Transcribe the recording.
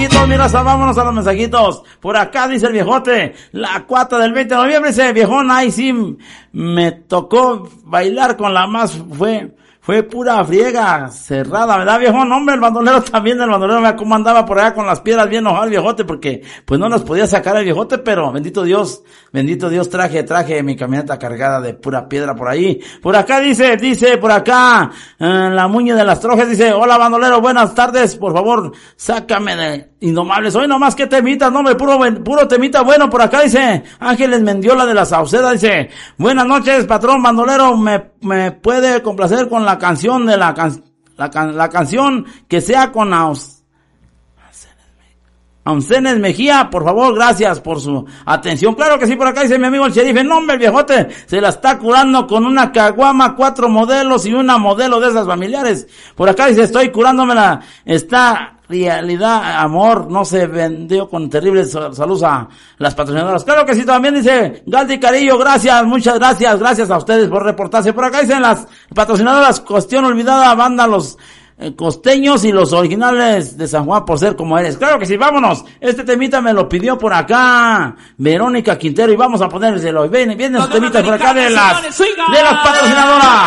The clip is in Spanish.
mensajitos, mi raza, vámonos a los mensajitos. Por acá dice el viejote, la cuata del 20 de noviembre, dice, viejón, ahí sí me tocó bailar con la más, fue pura friega cerrada, ¿verdad, viejón? Hombre, el bandolero también, el bandolero me cómo andaba por allá con las piedras bien enojado el viejote, porque pues no las podía sacar el viejote, pero bendito Dios, traje mi camioneta cargada de pura piedra por ahí. Por acá dice por acá, la Muñe de las Trojes dice, hola bandolero, buenas tardes, por favor, sácame de Indomables. Hoy nomás que temitas, no, puro temita bueno. Por acá dice Ángeles Mendiola de la Sauceda, dice, buenas noches, patrón bandolero, me puede complacer con la canción de la canción que sea con Ausenes Mejía, por favor, gracias por su atención. Claro que sí, por acá dice mi amigo el sheriff, no hombre, el viejote se la está curando con una caguama, 4 modelos y una modelo de esas familiares. Por acá dice, estoy curándomela, esta realidad, amor, no se vendió con terribles saludos a las patrocinadoras. Claro que sí, también dice Galdi Carillo, gracias, muchas gracias a ustedes por reportarse. Por acá dicen las patrocinadoras, cuestión olvidada, banda Los Costeños y los originales de San Juan por ser como eres. Claro que sí, vámonos. Este temita me lo pidió por acá Verónica Quintero y vamos a ponérselo. Vienen los temitas por acá de las patrocinadoras.